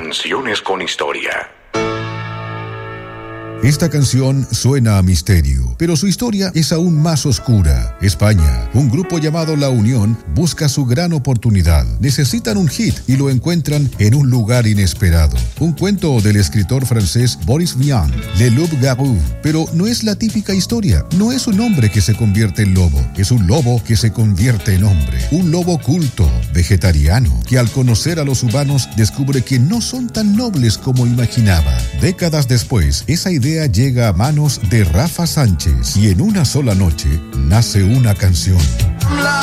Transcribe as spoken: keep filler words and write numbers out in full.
Canciones con historia. Esta canción suena a misterio, pero su historia es aún más oscura. España, un grupo llamado La Unión, busca su gran oportunidad. Necesitan un hit y lo encuentran en un lugar inesperado. Un cuento del escritor francés Boris Vian, Le Loup-Garou. Pero no es la típica historia. No es un hombre que se convierte en lobo. Es un lobo que se convierte en hombre. Un lobo culto, vegetariano, que al conocer a los humanos descubre que no son tan nobles como imaginaba. Décadas después, esa idea llega a manos de Rafa Sánchez y en una sola noche nace una canción. La